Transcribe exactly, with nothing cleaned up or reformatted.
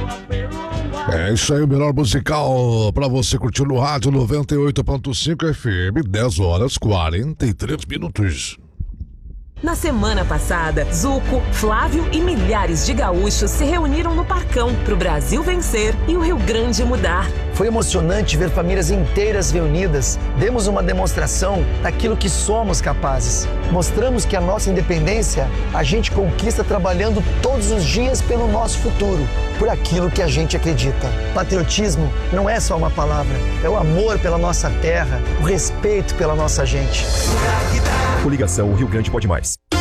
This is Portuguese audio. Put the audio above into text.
É isso aí, o melhor musical pra você curtir no rádio noventa e oito ponto cinco F M, dez horas quarenta e três minutos. Na semana passada, Zuco, Flávio e milhares de gaúchos se reuniram no Parcão para o Brasil vencer e o Rio Grande mudar. Foi emocionante ver famílias inteiras reunidas. Demos uma demonstração daquilo que somos capazes. Mostramos que a nossa independência a gente conquista trabalhando todos os dias pelo nosso futuro, por aquilo que a gente acredita. Patriotismo não é só uma palavra, é o amor pela nossa terra, o respeito pela nossa gente. Coligação Rio Grande Pode Mais.